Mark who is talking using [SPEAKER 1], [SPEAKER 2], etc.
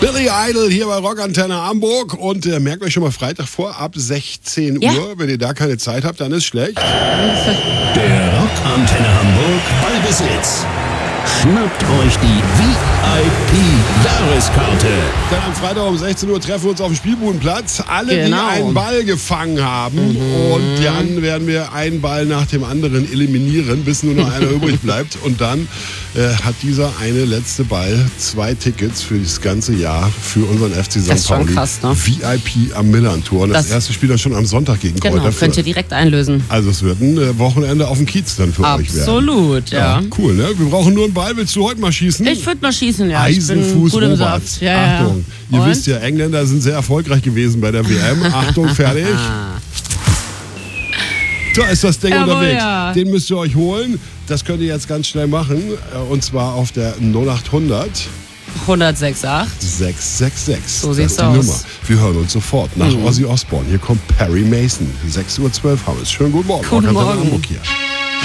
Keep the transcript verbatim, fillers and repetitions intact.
[SPEAKER 1] Billy Idol hier bei Rockantenne Hamburg und äh, merkt euch schon mal Freitag vor, ab sechzehn Uhr. Ja. Wenn ihr da keine Zeit habt, dann ist schlecht.
[SPEAKER 2] Der Rockantenne Hamburg Ballbesitz. Schnappt euch die V I P-Jahreskarte.
[SPEAKER 1] Dann am Freitag um sechzehn Uhr treffen wir uns auf dem Spielbudenplatz. Alle,
[SPEAKER 3] genau.
[SPEAKER 1] die einen Ball gefangen haben. Mhm. Und dann werden wir einen Ball nach dem anderen eliminieren, bis nur noch einer übrig bleibt. Und dann äh, hat dieser eine letzte Ball zwei Tickets für das ganze Jahr für unseren F C Sankt Pauli.
[SPEAKER 3] Das ist schon krass, ne?
[SPEAKER 1] V I P am Millern-Tor. Und das, das erste Spiel dann schon am Sonntag gegen
[SPEAKER 3] Genau,
[SPEAKER 1] Kräuter Fürth.
[SPEAKER 3] könnt ihr direkt einlösen.
[SPEAKER 1] Also es wird ein äh, Wochenende auf dem Kiez dann für
[SPEAKER 3] Absolut,
[SPEAKER 1] euch werden.
[SPEAKER 3] Absolut, ja.
[SPEAKER 1] ja. Cool, ne? Wir brauchen nur einen Ball. Willst du heute mal schießen?
[SPEAKER 3] Ich würde mal schießen, ja.
[SPEAKER 1] Eisenfuß
[SPEAKER 3] ich bin gut im
[SPEAKER 1] Robert.
[SPEAKER 3] Saft. Ja,
[SPEAKER 1] Achtung,
[SPEAKER 3] ja.
[SPEAKER 1] ihr
[SPEAKER 3] Und?
[SPEAKER 1] wisst ja, Engländer sind sehr erfolgreich gewesen bei der W M. Achtung, fertig. Da ist das Ding
[SPEAKER 3] Jawohl,
[SPEAKER 1] unterwegs.
[SPEAKER 3] ja.
[SPEAKER 1] Den müsst ihr euch holen. Das könnt ihr jetzt ganz schnell machen. Und zwar auf der null acht hundert
[SPEAKER 3] hundertsechs Komma acht
[SPEAKER 1] sechs sechs sechs.
[SPEAKER 3] So
[SPEAKER 1] das
[SPEAKER 3] sieht's
[SPEAKER 1] ist die
[SPEAKER 3] aus.
[SPEAKER 1] Nummer. Wir hören uns sofort nach mhm. Ozzy Osbourne. Hier kommt Perry Mason. sechs Uhr zwölf haben wir es. Schönen guten Morgen.
[SPEAKER 3] Guten
[SPEAKER 1] Rockantenne
[SPEAKER 3] Morgen.
[SPEAKER 1] Hamburg hier.